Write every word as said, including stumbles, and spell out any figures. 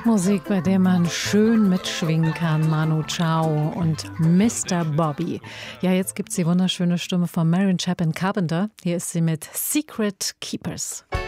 Musik, bei der man schön mitschwingen kann. Manu Chao und Mister Bobby. Ja, jetzt gibt's die wunderschöne Stimme von Marion Chapin Carpenter. Hier ist sie mit Secret Keepers.